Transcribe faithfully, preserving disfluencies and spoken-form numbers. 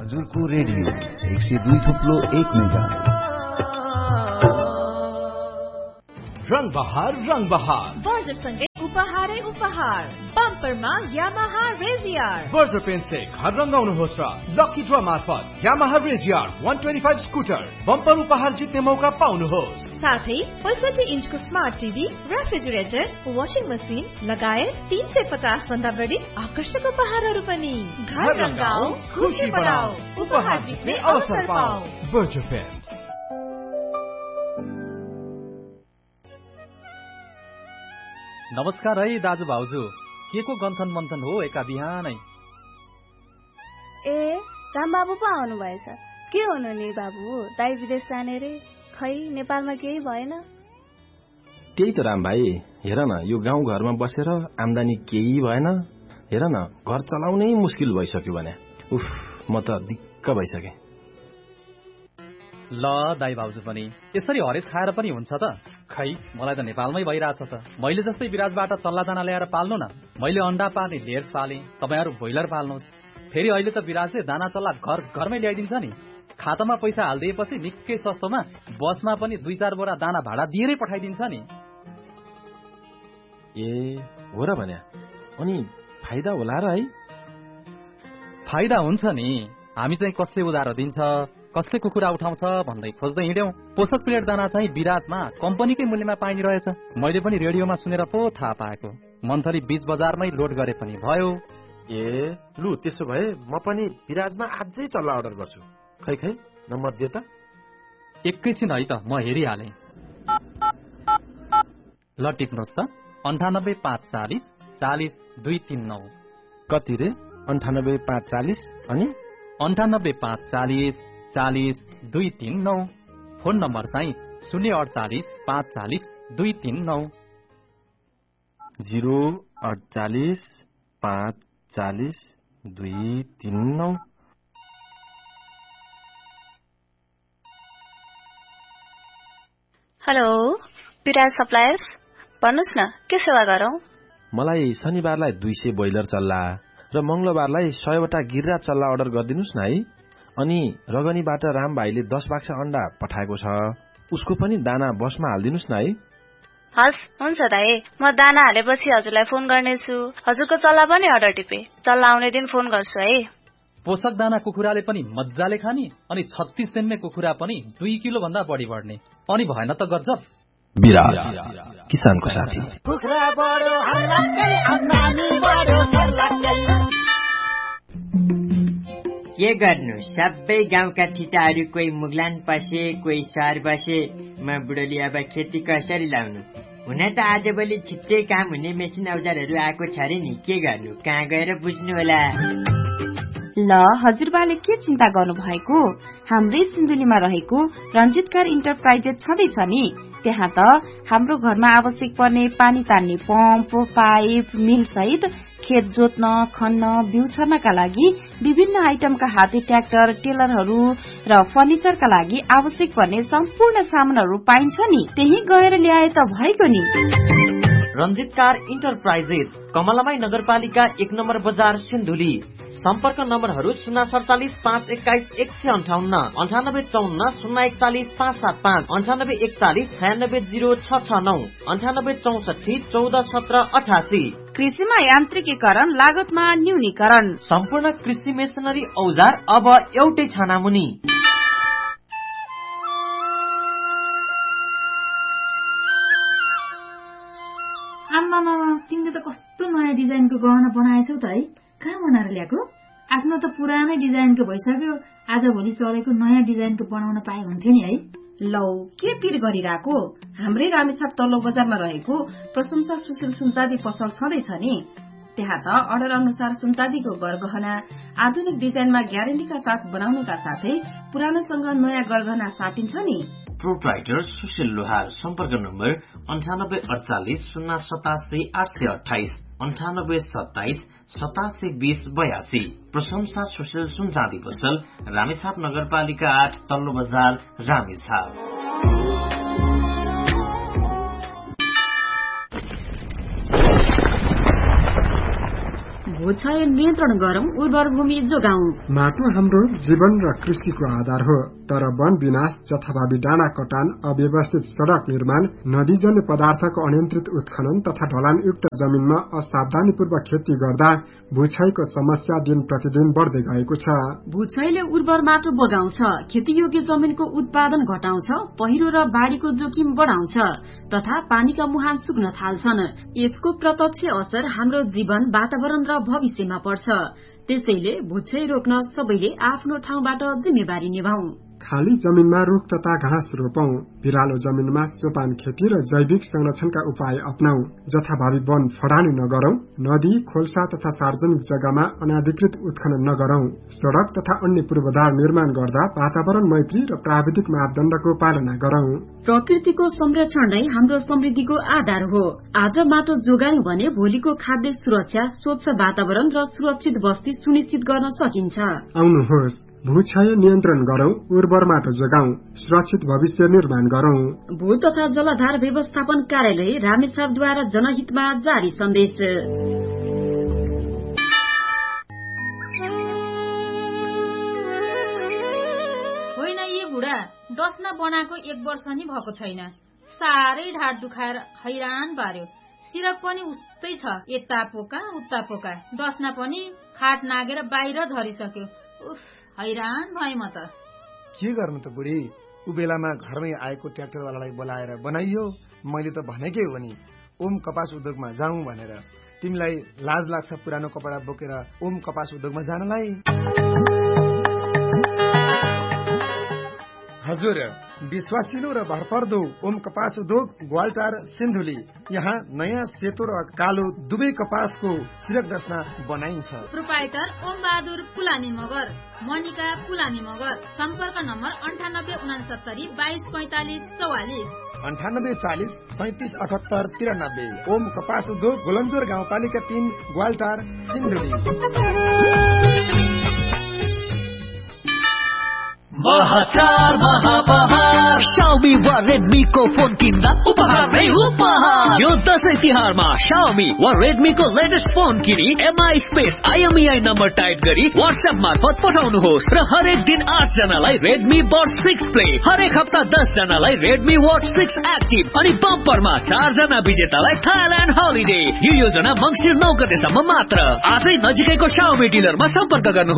हजुरको रेडियो एक सय दुई थुप्लो एक मेगाहर्ज। रंग बहार रंग बहार बर्जरसँगै उपहारै उपहार बम्परमा यामाहा रेजियर। बर्जर पेन्ट्सले घर रंगाउनुहोस् र लकी ड्र मार्फत यामाहा रेजियर एक सय पच्चीस स्कुटर बम्पर उपहार जित्ने मौका पाउनुहोस्। साथै पैंसठी इन्चको smart TV, refrigerator, washing machine लगायत तीन सय पचास भन्दा बढी आकर्षक उपहारहरू पनि। घर रंगाऊ, खुशी बढाऊ, उपहार जित्ने अवसर पाऊ। Berger paints. नमस्कार है दाजु भाउजू, के को गन्थन मन्थन हो एका बिहानै? ए रामबाबु पो आउनु भएछ। के हुनु नि बाबु, दाइ विदेश जाने रे, खै नेपालमा केही भएन? त्यही त राम भाइ, हेर न यो गाउँ घरमा बसेर आम्दानी केही भएन। हेर न घर चलाउनै मुस्किल भइसक्यो भने। उफ, म त दिक्क भइसके। ल दाइ भाउजू पनि यसरी हरेस खाएर पनि हुन्छ त? खै मलाई त नेपालमै भइरहेछ त। मैले जस्तै विराजबाट चल्ला दाना ल्याएर पाल्नु न। मैले अन्डा पार्ने ढेर पाले, तपाईहरु ब्रोइलर पाल्नुहोस्। फेरि अहिले त विराजले दाना चल्ला घर घरमै ल्याइदिन्छ नि। खातामा पैसा हाल्दिएपछि निकै सस्तोमा बसमा पनि दुई चार बोरा दाना भाडा दिएरै पठाइदिन्छ नि। ए हो र भन्या, अनि फाइदा होला र है? फाइदा हुन्छ नि। हामी चाहिँ कसले उधारो दिन्छ, कसले कुखुरा उठाउँछ भन्दै खोज्दै हिँड्यौं। पोषक प्लेट दाना चाहिँ विराजमा कम्पनीकै मूल्यमा पाइने रहेछ। मैले पनि रेडियोमा सुनेर पो थाहा पाएको। मन्थली बीच बजारमै लोड गरे पनि भयो। ए लु त्यसो भए म पनि विराजमा आजै चल्ला अर्डर गर्छु। खै खै नम्बर दे त। एकैछिन है त, म हेरिहाले। ल टिप्नुहोस् त। अन्ठानब्बे पाँच चालिस चालिस दुई तीन नौ। कति रे? अन्ठानब्बे पाँच चालिस अनि अन्ठानब्बे पाँच चालिस चालिस दुई तीन नौ। फोन नम्बर चाहिँ शून्य अडचालिस पाँच चालिस दुई तीन नौ। जिरो अडचालिस पाँच चालिस दुई तीन नौ। हेलो विराज सप्लायर्स, भन्नुहोस् न के सेवा गरौं? मलाई शनिबारलाई दुई सय बोइलर चल्ला र मंगलबारलाई सयवटा गिर्रा चल्ला अर्डर गरिदिनुस् न है। अनि रगनीबाट राम भाइले दस बाक्सा अन्डा पठाएको छ, उसको पनि दाना बसमा हालिदिनुस् न है। हस् हुन्छ दाइ, म दाना हालेपछि हजुरलाई फोन गर्नेछु। हजुरको चल्ला पनि अर्डर टिपे, चल्ला आउने दिन फोन गर्छु है। पोषक दाना कुखुराले पनि मज्जाले खाने, अनि छत्तीस दिनमै कुखुरा पनि दुई किलो भन्दा बढी बढ्ने। अनि भएन त गजब। विराज किसानको साथी। कुखुरा बढ्यो हल्लाकै, आम्दानी बढ्यो सर्लाकै। के गर्नु, सबै गाउँका ठिटाहरू कोही मुगलान पसे, कोही सहर बसे। म बुढोली अब खेती कसरी लाउनु? हुन त आजभोलि छिट्टै काम हुने मेसिन औजारहरू आएको छ रे नि, के गर्नु, कहाँ गएर बुझ्नु होला। ल हजुरबाले के चिन्ता गर्नु भएको? हाम्रै सिन्धुलीमा रहेको रञ्जितकार इन्टरप्राइजेस छँदैछ नि। त्यहाँ त हाम्रो घरमा आवश्यक पर्ने पानी तान्ने पम्प, पाइप, मिल सहित खेत जोत्न, खन्न, बिउ छर्नका लागि विभिन्न आइटमका हाते ट्र्याक्टर, टेलरहरू र फर्निचरका लागि आवश्यक पर्ने सम्पूर्ण सामानहरू पाइन्छ नि। त्यही गएर ल्याए त भएको नि। रञ्जितकार इन्टरप्राइजेस, कमलामाई नगरपालिका एक नम्बर बजार सिन्धुली। सम्पर्क नम्बरहरू शून्य सडचालिस पाँच एक्काइस एक सय अन्ठाउन्न, अन्ठानब्बे चौन्न शून्य एकचालिस पाँच सात पाँच, अन्ठानब्बे एकचालिस छयानब्बे जिरो छ छ नौ, अन्ठानब्बे चौसठी चौध सत्र अठासी। कृषिमा यान्त्रिकीकरण, लागतमा न्यूनीकरण, सम्पूर्ण कृषि मेसिनरी औजार अब एउटै छानामुनि। आम्मामा, तिमीले त कस्तो नयाँ डिजाइनको गहना बनाएछौ त है। कहाँ बनाएर ल्याएको? आफ्नो त पुरानै डिजाइनको भइसक्यो, आजभोलि चलेको नयाँ डिजाइनको बनाउन पाए हुन्थ्यो नि है। लौ के पिर गरिरहेको? हाम्रै रामेछाप तल्लो बजारमा रहेको प्रशंसा सुशील सुनचाँदी पसल छँदैछ नि। त्यहाँ त अर्डर अनुसार सुनचाँदीको गरगहना आधुनिक डिजाइनमा ग्यारेन्टीका साथ बनाउनुका साथै पुरानोसँग नयाँ गरगहना साटिन्छ नि। प्रोप्राइटर सुशील लोहार। सम्पर्क नम्बर अन्ठानब्बे अडचालिस शून्य सतासी आठ सय अठाइस, अन्ठानब्बे सत्ताइस सतासी बीस बयासी। प्रशंसा सुशील सुनचाँदी पसल, रामेछाप नगरपालिका आठ, तल्लो बजार, रामेछाप। भूक्षय नियन्त्रण गरौं, उर्वर भूमि जोगाउँ। माटो हाम्रो जीवन र कृषिको आधार हो, तर वन विनाश, जथाभावी डाँडा कटान, अव्यवस्थित सड़क निर्माण, नदीजन्य पदार्थको अनियन्त्रित उत्खनन तथा ढलानयुक्त जमिनमा असावधानीपूर्वक खेती गर्दा भूक्षयको समस्या दिन प्रतिदिन बढ्दै गएको छ। भूक्षयले उर्वर माटो बगाउँछ, खेतीयोग्य जमिनको उत्पादन घटाउँछ, पहिरो र बाढ़ीको जोखिम बढाउँछ तथा पानीका मुहान सुक्न थाल्छन्। यसको प्रत्यक्ष असर हाम्रो जीवन, वातावरण र भविष्यमा पर्छ। त्यसैले भूक्षय रोक्न सबैले आफ्नो ठाउँबाट जिम्मेवारी निभाऊ। खाली जमिनमा रुख तथा घाँस रोपौं, बिरालो जमिनमा सोपान खेती र जैविक संरक्षणका उपाय अपनाऊ, जथाभावी वन फडानी नगरौं, नदी, खोल्सा तथा सार्वजनिक जग्गामा अनाधिकृत उत्खनन नगरौं, सड़क तथा अन्य पूर्वाधार निर्माण गर्दा वातावरण मैत्री र प्राविधिक मापदण्डको पालना गरौं। प्रकृतिको संरक्षण नै हाम्रो समृद्धिको आधार हो। आज माटो जोगायौं भने भोलिको खाद्य सुरक्षा, स्वच्छ वातावरण र सुरक्षित बस्ती सुनिश्चित गर्न सकिन्छ। आउनुहोस्, भूक्षय नियन्त्रण गरौं, उर्वर माटो जोगाउँ, सुरक्षित भविष्य निर्माण गरौं। भू तथा जलाधार व्यवस्थापन कार्यालय रामेछापद्वारा जनहितमा जारी सन्देश। होइन यी बुढा, डस्ना बनाएको एक वर्ष नि भएको छैन। साह्रै ढाड दुखाएर हैरान पार्यो। सिरक पनि उस्तै छ, यता पोका उता पोका। डस्ना पनि खाट नागेर बाहिर झरिसक्यो। उफ, हैरान भए म त। के गर्नु त बुढी, उ बेलामा घरमै आएको ट्र्याक्टरवालालाई बोलाएर बनाइयो। मैले त भनेकै हो नि ओम कपास उद्योगमा जाउँ भनेर। तिमीलाई लाज लाग्छ पुरानो कपडा बोकेर ओम कपास उद्योगमा जानलाई? हजुर, विश्वासिलो र भरपर्दो ओम कपास उद्योग ग्वालटार सिन्धुली। यहाँ नयाँ सेतो र कालो दुवै कपासको सिरक डस्ना बनाइन्छ। प्रोपाइटर ओम बहादुर पुलामी मगर, मनिका पुलामी मगर। सम्पर्क नम्बर अन्ठानब्बे उनासत्तरी बाइस पैंतालिस चौवालिस अन्ठानब्बे चालिस सैतिस अठहत्तर तिरानब्बे। ओम कपास उद्योग गोलन्जोर गाउँपालिका तीन ग्वालटार सिन्धुली। महाचार महापहार Xiaomi वा Redmi को फोन किन्दा उपहार नै उपहार। यो दशैं तिहारमा Xiaomi वा Redmi को लेटेस्ट फोन किनी MI space IMEI number type गरी व्हाट्सएप मार्फत पठाउनुहोस् र हरेक दिन आठ जनालाई Redmi Watch सिक्स प्ले, हरेक हप्ता दस जनालाई Redmi Watch सिक्स एक्टिभ अनि बम्परमा चार जना विजेतालाई थाइल्यान्ड हलिडे। यो योजना मंसिर नौ गतेसम्म मात्र। आजै नजिकैको Xiaomi डिलरमा सम्पर्क गर्नुहोस्।